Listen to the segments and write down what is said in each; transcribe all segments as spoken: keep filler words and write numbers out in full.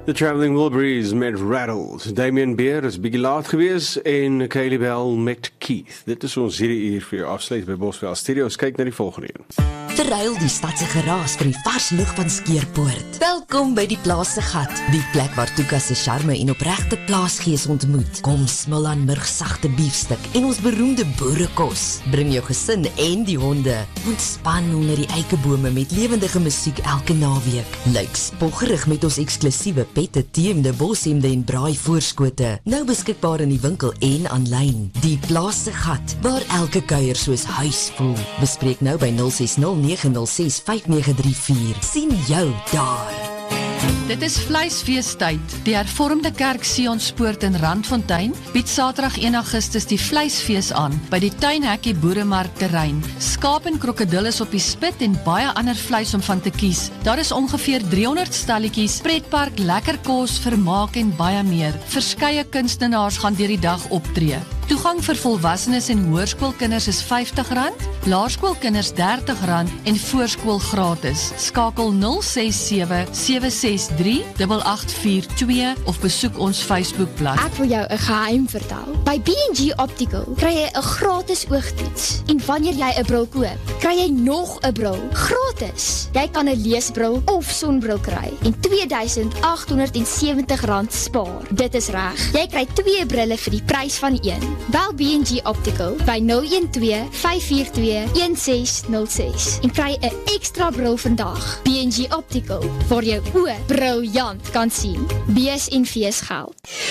The Traveling Wilburys met Rattles. Damien Beer is bietjie laat gewees en Kaylee Bell met Keith. Dit is ons hierdie uur vir jou afsluit by Bosveld Studios. Kyk na die volgende een. Verruil die stadse geraas vir die vars lug van Skeerpoort. Welkom by die Plaas se Gat, die plek waar Tuka se charme en opregte plaasgees ontmoet. Kom smil aan murgsagte biefstuk en ons beroemde boerekos. Bring jou gesin en die honde. Ontspan onder die eikebome met lewendige musiek elke naweek. Lyk spoggerig met ons eksklusiewe pette, teemde, boshemde en braai voorskote. Nou beskikbaar in die winkel en aanlyn. Die Plaas se Gat, waar elke kuier soos huis voel. Bespreek nou by nul ses nul nege nul ses vyf nege drie vier. Sien jou daar. Dit is vleisfeestyd. Die hervormde kerk Sionspoort in Randfontein bied Saterdag een Augustus die vleisfees aan by die Tuinhekkie Boeremark terrein. Skaap en krokodil is op die spit en baie ander vleis om van te kies. Daar is ongeveer driehonderd stalletjies, pretpark, lekker kos, vermaak en baie meer. Verskeie kunstenaars gaan deur die dag optree. Toegang vir volwassenes en hoërskoolkinders is vyftig rand, laerskoolkinders dertig rand en voorskool gratis. Skakel nul ses sewe sewe ses drie agt agt vier twee of besoek ons Facebookblad. Ek wil jou 'n geheim vertel. By B and G Optical kry jy 'n gratis oogtoets. En wanneer jy 'n bril koop, kry jy nog 'n bril gratis. Jy kan 'n leesbril of sonbril kry en twee duisend agt honderd sewentig rand spaar. Dit is reg. Jy kry twee brille vir die prys van een. Bel B and G Optical by nul een twee vyf vier twee een ses nul ses en kry 'n ekstra bril vandag. B and G Optical, waar jou oë briljant kan sien. Bees en fees geld.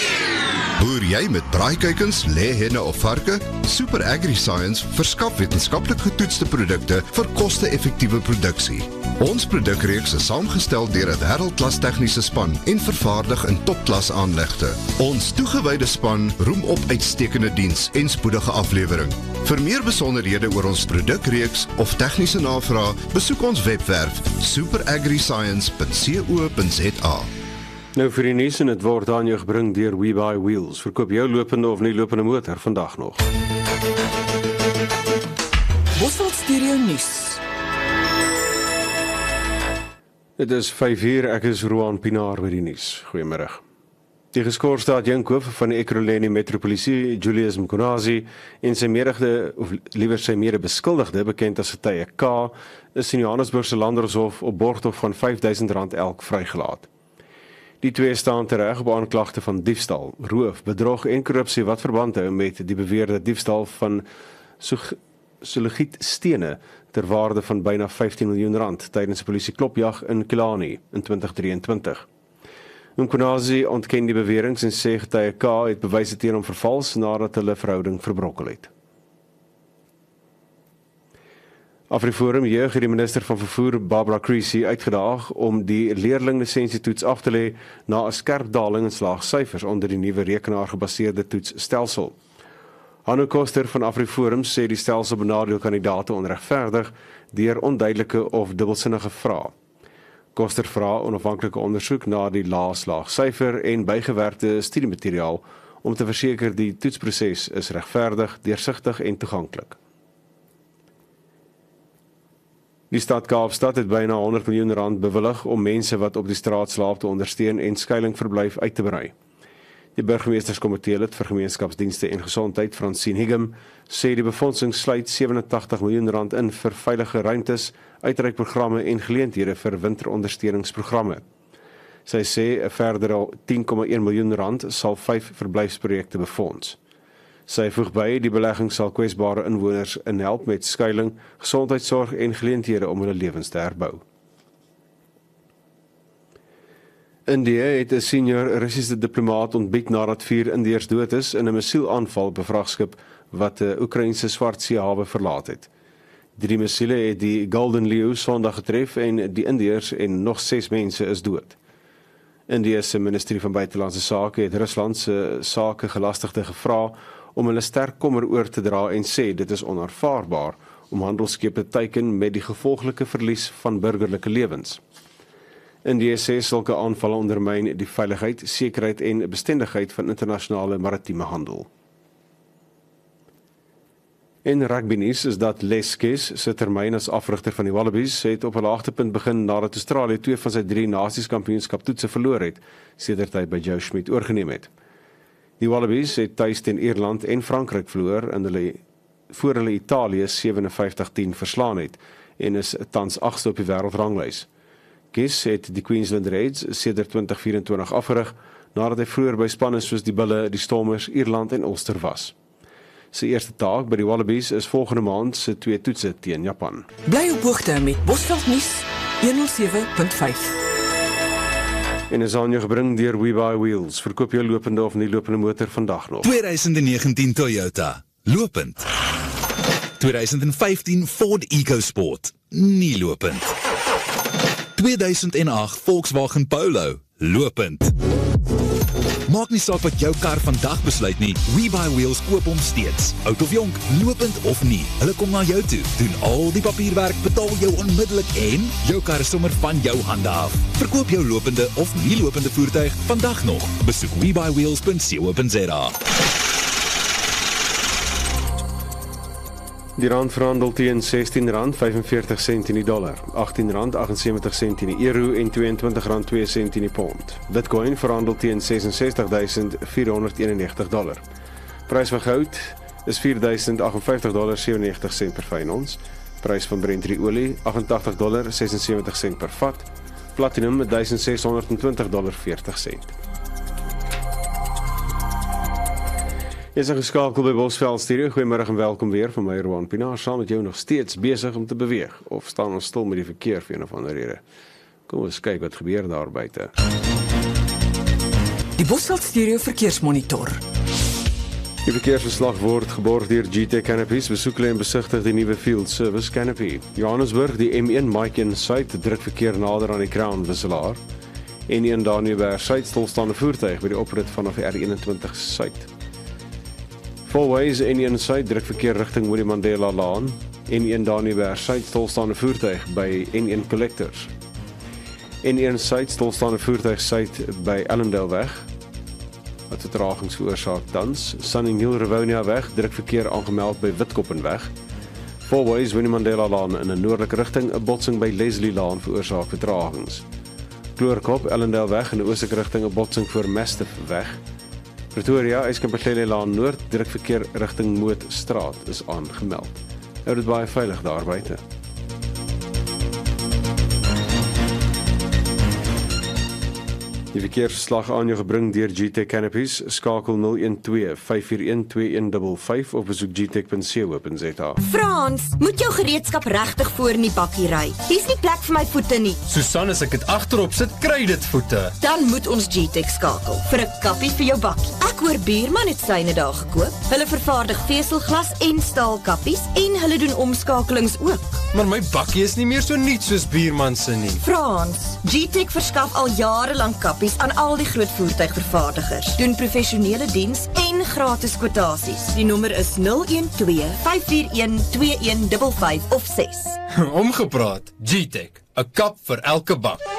Boer jy met braaikuikens, lêhenne of varke? Super AgriScience verskaf wetenskaplik getoetste produkte vir koste-effektiewe produksie. Ons produkreeks is saamgestel deur 'n wêreldklas tegniese span en vervaardig in topklas aanlegte. Ons toegewyde span roem op uitstekende diens en spoedige aflewering. Vir meer besonderhede oor ons produkreeks of tegniese navraag, besoek ons webwerf super agri science punt co punt za. Nou vir die nuus en dit word aan jou gebring deur We Buy Wheels. Verkoop jou lopende of nie lopende motor vandag nog. Bosveld Studio Nuus. Dit is vyf uur, ek is Roan Pinaar met die nuus. Goeiemôre. Die geskorste adjunkhoof van die Ekurhuleni Metropolisie, Julius Mkonazi, en sy mede, of liewer sy mede beskuldigde, bekend as getuie K, is in Johannesburgse Landershof op borgtog van vyf duisend rand elk vrygelaat. Die twee staan tereg op aanklagte van diefstal, roof, bedrog en korrupsie wat verband hou met die beweerde diefstal van sologietstene ter waarde van byna vyftien miljoen rand tydens 'n polisieklopjag in Killarney in twintig drieëntwintig. Mkonazi ontken die beweringe en sê getuie K het bewyse teen hom vervals nadat hulle verhouding verbrokkel het. Afriforum Jeug het die minister van vervoer Barbara Creecy uitgedaag om die leerlinglisiensietoets af te lê na 'n skerp daling in slaagsyfers onder die nuwe rekenaargebaseerde toetsstelsel. Hanno Koster van Afriforum sê die stelsel benadeel kandidaate onregverdig deur onduidelike of dubbelsinnige vrae. Koster vra onafhanklike ondersoek na die lae slaagsyfer en bygewerkte studiemateriaal om te verseker die toetsproses is regverdig, deursigtig en toeganklik. Die stad Kaapstad het byna honderd miljoen rand bewillig om mense wat op die straat slaap te ondersteun en skuilingverblyf uit te brei. Die burgemeesterskomitee lid vir gemeenskapsdienste en gesondheid, Francine Higem, sê die befondsing sluit sewenentagtig miljoen rand in vir veilige ruimtes, uitreikprogramme en geleenthede vir winterondersteuningsprogramme. Sy sê 'n verdere tien komma een miljoen rand sal vyf verblyfsprojekte befonds. Sy voeg by, die belegging sal kwesbare inwoners inhelp met skuiling, gesondheidsorg en geleenthede om hulle lewens te herbou. India het 'n senior Russiese diplomaat ontbied nadat vier Indiërs dood is in 'n missielaanval op 'n vragskip wat 'n Oekraïense Swartsee-hawe verlaat het. Drie missiele het die Golden Leo Sondag getref en die Indiërs en nog ses mense is dood. India se ministerie van buitelandse sake het Rusland se sake gelastigde gevra om hulle sterk kommer oor te dra en sê dit is onaanvaarbaar om handelskepe te teiken met die gevolglike verlies van burgerlike lewens. India sê sulke aanvalle ondermyn die veiligheid, sekerheid en bestendigheid van internasionale maritieme handel. En rugby nuus is dat Les Kes se termyn as afrigter van die Wallabies het op 'n laagtepunt begin nadat Australië twee van sy drie nasieskapkampioenskap toetse verloor het, sedert hy by Joe Schmidt oorgeneem het. Die Wallabies het tuis teen Ierland en Frankryk verloor en hulle voor hulle Italië sewe vyftig tien verslaan het en is tans agste op die wêreldranglys. Kes het die Queensland Reds sedert twintig vyf vier afgerig nadat hy vroeër by spanne soos die Bulle, die Stormers, Ierland en Ulster was. Sy eerste taak by die Wallabies is volgende maand se twee toetse teen Japan. Bly op hoogte met Bosveld nuus honderd sewe punt vyf. En is aan jou gebring deur We Buy Wheels. Verkoop jou lopende of nie lopende motor vandag nog. twintig negentien Toyota, lopend. twintig vyftien Ford EcoSport, nie lopend. tweeduisend agt Volkswagen Polo, lopend. Maak nie saak wat jou kar vandag besluit nie, We Buy Wheels koop hom steeds. Oud of jonk, lopend of nie, hulle kom na jou toe, doen al die papierwerk, betaal jou onmiddellik en jou kar is sommer van jou hande af. Verkoop jou lopende of nie lopende voertuig vandag nog. Besoek we buy wheels punt co punt za. Die rand verhandel teen sestien rand vyfenveertig sent in die dollar, agttien rand agtensewentig sent in die euro en tweeëntwintig rand twee sent in die pond. Bitcoin verhandel teen ses en sestig duisend vierhonderd eenennegentig dollar. Prys van goud is vier duisend agt en vyftig dollar sewennegentig sent per fyn ons. Prys van Brent olie agt-en-tagtig dollar sesensewentig sent per vat. Platinum duisend ses honderd twintig dollar veertig sent. Jy is geskakel by Bosveld Studio. Goeiemôre en welkom weer van my Roan Pinaar. Saam met jou nog steeds besig om te beweeg of staan ons stil met die verkeer vir een of ander rede. Kom ons kyk wat gebeur daar buite. Die Bosveld Studio verkeersmonitor. Die verkeersverslag word geborg deur G T Canopies. Besoek hulle en besigtig die nuwe Field Service Canopy. Johannesburg, die M een Maiken Suid druk verkeer nader aan die Crown wisselaar. N een Daniëlberg Suid stilstaande voertuig by die oprit vanaf die R eenentwintig Suid. Fourways N een Suid druk verkeer rigting Winnie Mandela Laan. N een Daniëlberg Suid stilstaande voertuig by N een Collectors. N een Suid stilstaande voertuig suid by Allendale weg. Wat vertragings veroorsaak tans. Sunning Hill Rivonia weg druk verkeer aangemeld by Witkoppenweg. Fourways Winnie Mandela Laan in 'n noordelike rigting, 'n botsing by Leslie Laan veroorsaak vertragings. Kloorkop Allendale weg in 'n oostelike rigting, 'n botsing voor Mastiff weg. Pretoria, Eiskempelele Laan Noord, direk verkeer rigting Mootstraat is aangemeld. Hou dit baie veilig daar buite. Die verkeersverslag aan jou gebring deur G T Canopies. Skakel nul een twee vyf vier een twee een vyf vyf of besoek g tech punt co punt za. Frans, moet jou gereedskap regtig voor in die bakkie ry. Hier's nie plek vir my voete nie. Susan, as ek dit agterop sit, kry dit voete. Dan moet ons G-Tech skakel vir 'n kappie vir jou bakkie. Ek hoor Buurman het syne daar gekoop. Hulle vervaardig veselglas en staalkappies en hulle doen omskakelings ook. Maar my bakkie is nie meer so nuut soos Buurman se nie. Frans, G-Tech verskaf al jare lank kappies aan al die groot voertuigvervaardigers. Doen professionele diens en gratis kwotasies. Die nommer is nul een twee vyf vier een twee een vyf vyf of ses. Omgepraat, G-Tech, 'n kap vir elke bak.